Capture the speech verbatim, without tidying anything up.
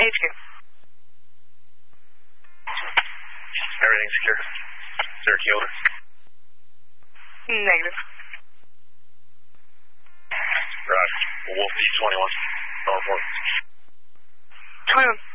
H Q. Everything secure. Is there a key holder? Negative. Right. Wolf D twenty-one. Don't report. twenty-one.